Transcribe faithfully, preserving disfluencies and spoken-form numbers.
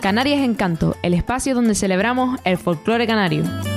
Canarias Encanto, el espacio donde celebramos el folclore canario.